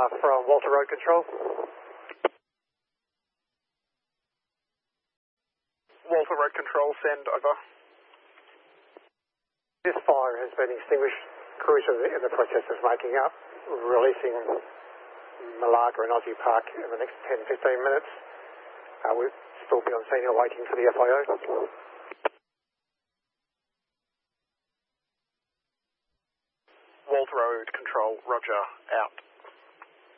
from Walter Road Control. Walter Road Control, send over. This fire has been extinguished. Crews are in the process of making up, releasing Malaga and Aussie Park in the next 10-15 minutes. We'll still be on scene here waiting for the FIO. Walter Road Control, roger, out.